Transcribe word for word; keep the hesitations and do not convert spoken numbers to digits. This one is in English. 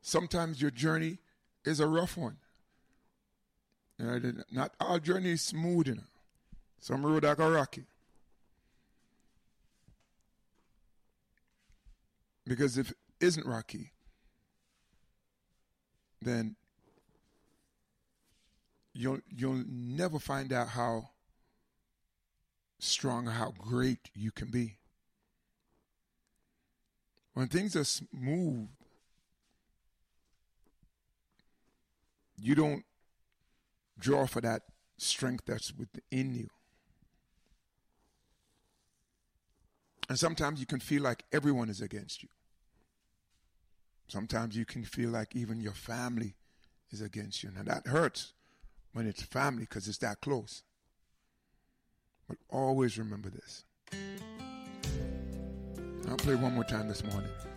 sometimes your journey is a rough one. You know, not all journey is smooth, you know. Some road are rocky. Because if it isn't rocky, then you'll you'll never find out how strong or how great you can be. When things are smooth, you don't draw for that strength that's within you. And sometimes you can feel like everyone is against you. Sometimes you can feel like even your family is against you. Now that hurts when it's family because it's that close. But always remember this. I'll play one more time this morning.